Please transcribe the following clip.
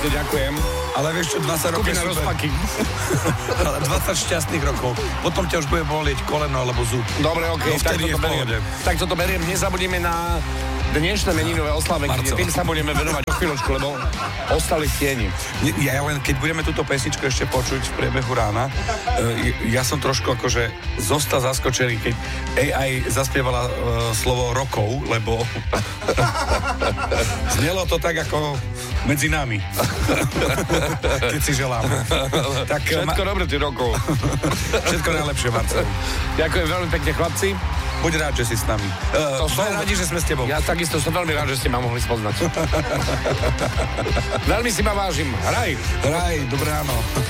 pekne, ďakujem. Ale vieš čo, 20 rokov Skupina rozpaky. 20 šťastných rokov. Potom ťa už bude bolieť koleno alebo zub. Dobre, okej, No, vtedy je v pohode. Tak toto beriem. Nezabudneme na dnešné meninové oslavy, kde tým sa budeme venovať o chvíľočku, lebo ostali v tieni. Ja len, keď budeme túto pesničku ešte počuť v priebehu rána, ja som trošku akože zostal zaskočený, keď AI zaspievala slovo rokov, lebo znelo to tak ako medzi nami. Keď si želám. Tak, Všetko dobre, ty rokov. Všetko najlepšie, Marcel. Ďakujem veľmi pekne, chlapci. Buď rád, že si s nami. Sme radi, že sme s tebou. Ja takisto som veľmi rád, že ste ma mohli spoznať. Veľmi si ma vážim. Hraj. Hraj, dobré ráno.